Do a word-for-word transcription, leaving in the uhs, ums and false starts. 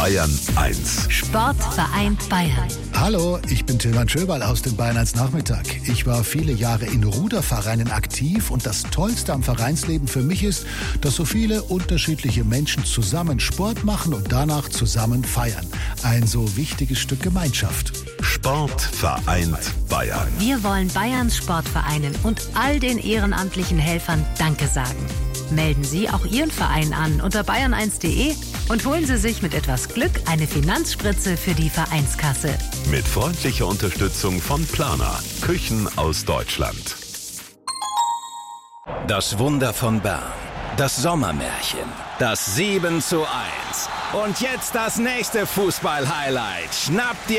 Bayern eins. Sport vereint Bayern. Hallo, ich bin Tilman Schöberl aus dem Bayern eins Nachmittag. Ich war viele Jahre in Rudervereinen aktiv und das Tollste am Vereinsleben für mich ist, dass so viele unterschiedliche Menschen zusammen Sport machen und danach zusammen feiern. Ein so wichtiges Stück Gemeinschaft. Sport vereint Bayern. Wir wollen Bayerns Sportvereinen und all den ehrenamtlichen Helfern Danke sagen. Melden Sie auch Ihren Verein an unter bayern eins punkt de und holen Sie sich mit etwas Glück eine Finanzspritze für die Vereinskasse. Mit freundlicher Unterstützung von Plana, Küchen aus Deutschland. Das Wunder von Bern, das Sommermärchen, das sieben zu eins. Und jetzt das nächste Fußball-Highlight. Schnappt dir